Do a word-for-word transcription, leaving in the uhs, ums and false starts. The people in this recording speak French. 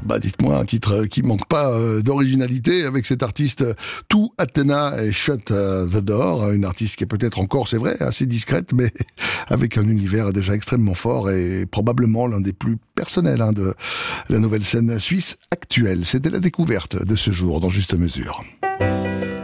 Bah dites-moi un titre qui manque pas euh, d'originalité avec cet artiste tout Athena et Shut euh, the Door, une artiste qui est peut-être encore, c'est vrai, assez discrète, mais avec un univers déjà extrêmement fort et probablement l'un des plus personnels hein, de la nouvelle scène suisse actuelle. C'était la découverte de ce jour dans Juste Mesure.